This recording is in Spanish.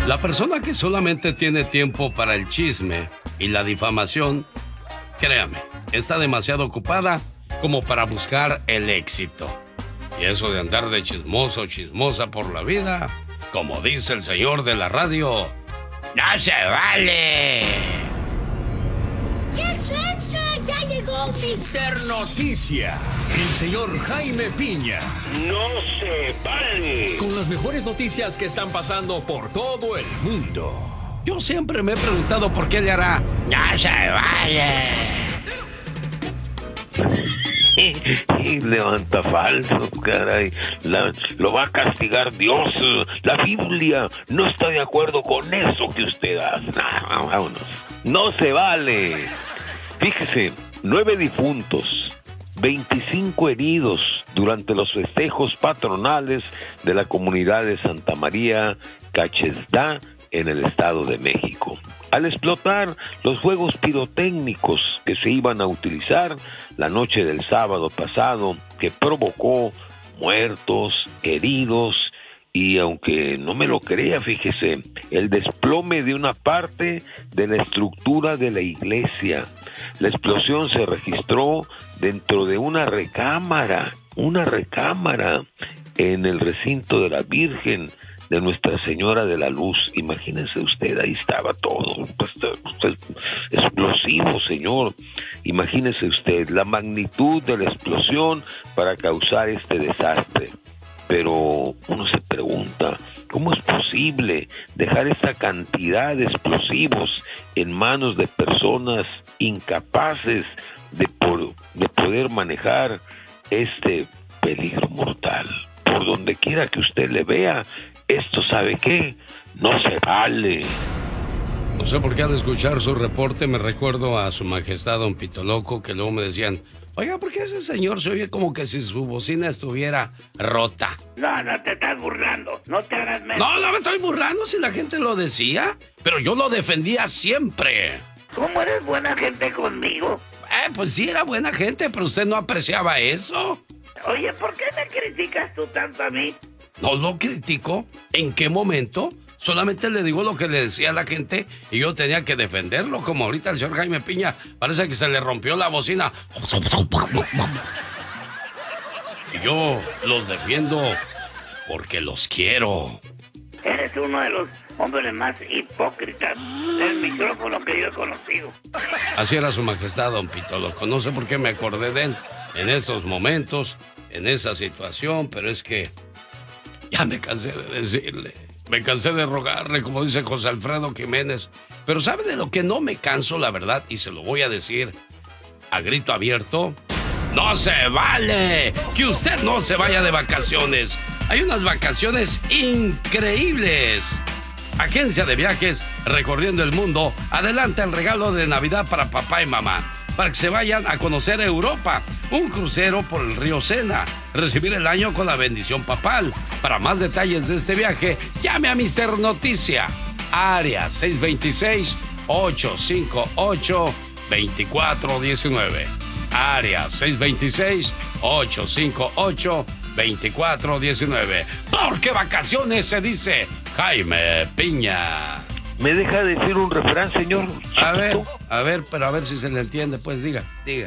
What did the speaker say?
La persona que solamente tiene tiempo para el chisme y la difamación, créame, está demasiado ocupada como para buscar el éxito. Y eso de andar de chismoso o chismosa por la vida, como dice el señor de la radio, ¡no se vale! ¡Extra, extra! ¡Ya llegó Mr. Noticia! El señor Jaime Piña. ¡No se vale! Con las mejores noticias que están pasando por todo el mundo. Yo siempre me he preguntado por qué le hará ¡no se vale! Levanta falso, caray. Lo va a castigar Dios. La Biblia no está de acuerdo con eso que usted hace. Vámonos. No se vale. Fíjese, 9 difuntos, 25 heridos durante los festejos patronales de la comunidad de Santa María Cachezdá en el Estado de México. Al explotar los fuegos pirotécnicos que se iban a utilizar la noche del sábado pasado, que provocó muertos, heridos y, aunque no me lo crea, fíjese, el desplome de una parte de la estructura de la iglesia. La explosión se registró dentro de una recámara en el recinto de la Virgen de Nuestra Señora de la Luz. Imagínense usted, ahí estaba todo, pues, explosivo, señor. Imagínense usted la magnitud de la explosión para causar este desastre. Pero uno se pregunta, ¿cómo es posible dejar esta cantidad de explosivos en manos de personas incapaces de poder manejar este peligro mortal? Por donde quiera que usted le vea, esto, ¿sabe qué? No se vale. No sé por qué al escuchar su reporte me recuerdo a su majestad Don Pito Loco, que luego me decían, oiga, ¿por qué ese señor se oye como que si su bocina estuviera rota? No te estás burlando, no te hagas menos. No me estoy burlando si la gente lo decía, pero yo lo defendía siempre. ¿Cómo eres buena gente conmigo? Pues sí, era buena gente, pero usted no apreciaba eso. Oye, ¿por qué me criticas tú tanto a mí? No lo critico. ¿En qué momento? Solamente le digo lo que le decía a la gente y yo tenía que defenderlo, como ahorita el señor Jaime Piña parece que se le rompió la bocina. Y yo los defiendo porque los quiero. Eres uno de los hombres más hipócritas del micrófono que yo he conocido. Así era su majestad, Don Pito Loco. No sé por qué me acordé de él en estos momentos, en esa situación, pero es que ya me cansé de decirle, me cansé de rogarle, como dice José Alfredo Jiménez. Pero ¿sabe de lo que no me canso, la verdad? Y se lo voy a decir a grito abierto. ¡No se vale que usted no se vaya de vacaciones! Hay unas vacaciones increíbles. Agencia de Viajes Recorriendo el Mundo adelanta el regalo de Navidad para papá y mamá, para que se vayan a conocer Europa. Un crucero por el río Sena. Recibir el año con la bendición papal. Para más detalles de este viaje, llame a Mr. Noticia. Área 626-858-2419. Área 626-858-2419. Porque vacaciones se dice Jaime Piña. ¿Me deja decir un refrán, señor? A ver, pero a ver si se le entiende, pues diga.